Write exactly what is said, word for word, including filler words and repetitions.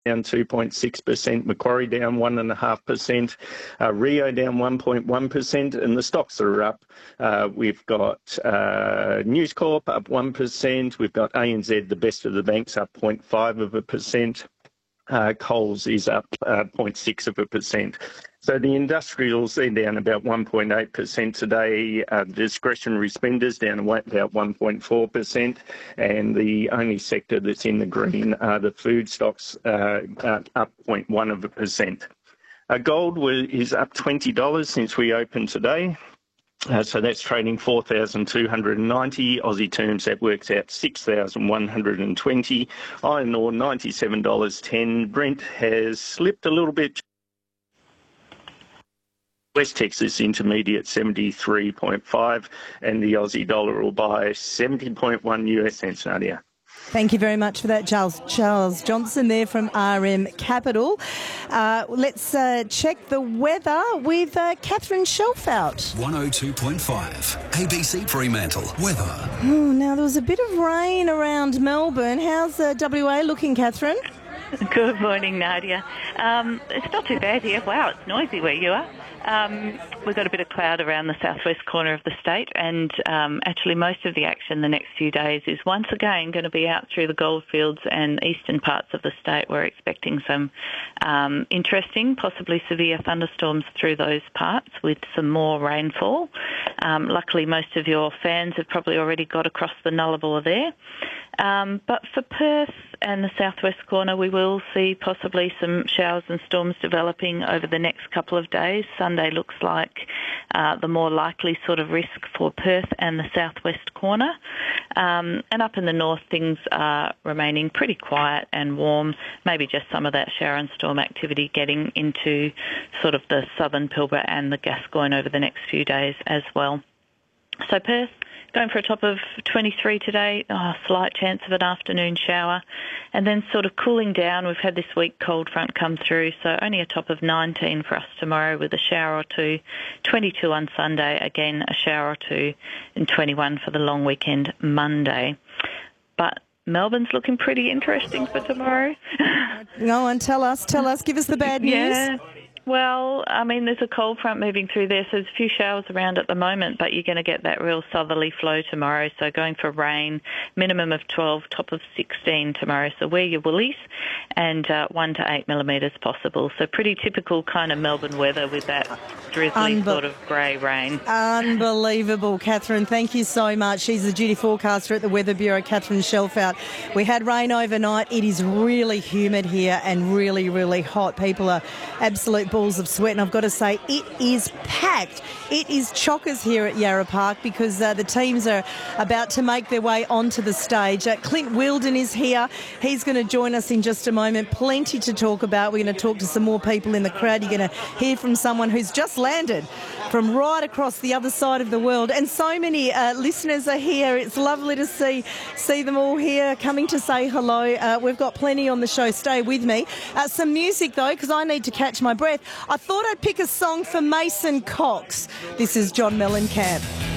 down two point six percent, Macquarie down one point five percent, uh, Rio down one point one percent, and the stocks are up. Uh, we've got uh, News Corp up one percent, we've got A N Z, the best of the banks, up zero point five of a percent. Uh, Coles is up uh, zero point six of a percent. So the industrials, they're down about one point eight percent today. Uh, discretionary spenders down about one point four percent. And the only sector that's in the green are the food stocks, uh, uh, up zero point one of a percent. Uh, gold was, is up twenty dollars since we opened today. Uh, so that's trading four thousand two hundred ninety. Aussie terms, that works out six thousand one hundred twenty. Iron ore, ninety-seven dollars ten. Brent has slipped a little bit. West Texas Intermediate seventy-three point five, and the Aussie dollar will buy seventy point one U S cents, Nadia. Thank you very much for that, Charles. Charles Johnson there from R M Capital. Uh, let's uh, check the weather with uh, Catherine Shelfout. one oh two point five, A B C Fremantle. Weather. Oh, now, there was a bit of rain around Melbourne. How's uh, W A looking, Catherine? Good morning, Nadia. Um, it's not too bad here. Wow, it's noisy where you are. Um, we've got a bit of cloud around the southwest corner of the state, and um, actually most of the action the next few days is once again going to be out through the goldfields and eastern parts of the state. We're expecting some um, interesting, possibly severe thunderstorms through those parts with some more rainfall. Um, luckily, most of your fans have probably already got across the Nullarbor there. Um, but for Perth and the southwest corner, we will see possibly some showers and storms developing over the next couple of days. Sunday looks like uh, the more likely sort of risk for Perth and the southwest corner. Um, and up in the north, things are remaining pretty quiet and warm, maybe just some of that shower and storm activity getting into sort of the southern Pilbara and the Gascoyne over the next few days as well. So Perth, going for a top of twenty-three today, oh, slight chance of an afternoon shower. And then sort of cooling down, we've had this week cold front come through, so only a top of nineteen for us tomorrow with a shower or two. twenty-two on Sunday, again a shower or two, and twenty-one for the long weekend Monday. But Melbourne's looking pretty interesting for tomorrow. Go on, tell us, tell us, give us the bad news. Yeah. Well, I mean, there's a cold front moving through there, so there's a few showers around at the moment, but you're going to get that real southerly flow tomorrow. So going for rain, minimum of twelve, top of sixteen tomorrow. So wear your woolies, and uh, one to eight millimetres possible. So pretty typical kind of Melbourne weather with that drizzly Unbe- sort of grey rain. Unbelievable, Catherine. Thank you so much. She's the duty forecaster at the Weather Bureau, Catherine Shelfout. We had rain overnight. It is really humid here and really, really hot. People are absolute balls of sweat, and I've got to say it is packed. It is chockers here at Yarra Park because uh, the teams are about to make their way onto the stage. Uh, Clint Wheeldon is here. He's going to join us in just a moment. Plenty to talk about. We're going to talk to some more people in the crowd. You're going to hear from someone who's just landed from right across the other side of the world, and so many uh, listeners are here. It's lovely to see see them all here coming to say hello. Uh, we've got plenty on the show. Stay with me. Uh, some music though, because I need to catch my breath. I thought I'd pick a song for Mason Cox. This is John Mellencamp.